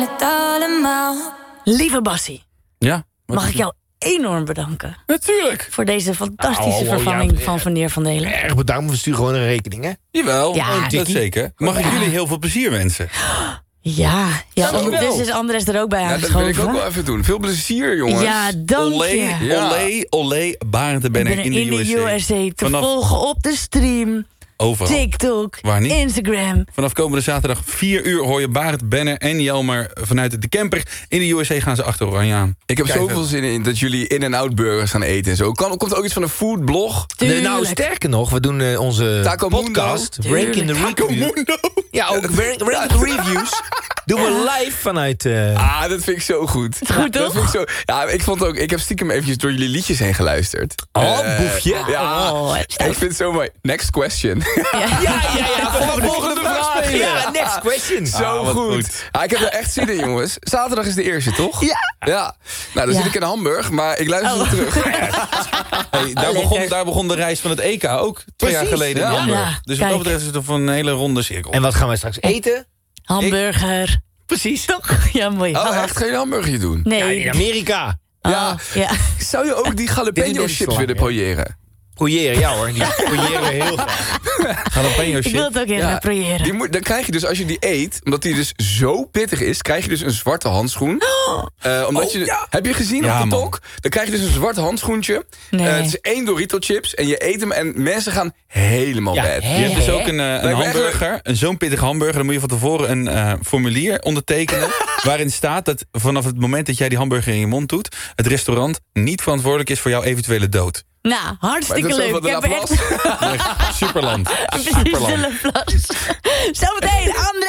Het allemaal. Lieve Bassie, Ja? mag ik jou enorm bedanken Natuurlijk. voor deze fantastische vervanging van Van Neer van Delen. Erg bedankt, we sturen gewoon een rekening, hè? Jawel, Ja, dat zeker. Mag ik jullie heel veel plezier wensen? Ja, Dankjewel. ondertussen is Andres er ook bij Ja, dat aangeschoven. wil ik ook wel even doen. Veel plezier, jongens. Ja, dank Olé, je. Ja. olé, Barend en Benner in de USA. te Vanaf volgen op de stream, overal. TikTok, Waar niet? Instagram. Vanaf komende zaterdag 4 uur hoor je Barend, Benner en Jelmer vanuit de camper. In de USA gaan ze achter Oranje aan. Ik heb Kijk, zoveel zin in dat jullie In-N-Out burgers gaan eten en zo. Komt er ook iets van een foodblog? Tuurlijk. Nou, sterker nog, we doen onze Taco Mundo. podcast, Rank in the Reviews. Ja, ook Rank the Reviews. Doen we live vanuit... Ah, dat vind ik zo goed. goed, Dat toch? vind ik zo. Ja, ik vond ook. Ik heb stiekem eventjes door jullie liedjes heen geluisterd. boefje. Ja, Oh, ik vind het zo mooi. Next question. Ja, volgende vraag spelen. Ja, next question. Zo wat goed. goed. Ja, ik heb er echt zin in, jongens. Zaterdag is de eerste, toch? Ja. Nou, dan zit ik in Hamburg, maar ik luister terug. Hey, daar begon de reis van het EK ook 2 jaar geleden in ja. Hamburg. Ja, Dus wat kijk. dat betreft is het een hele ronde cirkel. En wat gaan wij straks eten? Hamburger. Precies. Toch? Ja, mooi. Oh, echt? Ga je een hamburger doen? Nee. In Amerika. Ja. Ja. Zou je ook die jalapeno chips willen projeren? Projeren, ja hoor. Die projeren we heel graag. Jalapeno Ik wil shit. het ook even proberen. Dan krijg je dus, als je die eet, omdat die dus zo pittig is, krijg je dus een zwarte handschoen. Omdat heb je gezien Ja, op man. TikTok? Dan krijg je dus een zwart handschoentje. Nee. Het is 1 Dorito chips en je eet hem en mensen gaan helemaal Ja, bad. Je hebt dus ook een me hamburger, een zo'n pittig hamburger. Dan moet je van tevoren een formulier ondertekenen. Waarin staat dat vanaf het moment dat jij die hamburger in je mond doet, het restaurant niet verantwoordelijk is voor jouw eventuele dood. Nou, Maar hartstikke dat is leuk. ook Ik wat heb de er echt Laplace. Superland. precies Superland. de Laplace. Zometeen, André.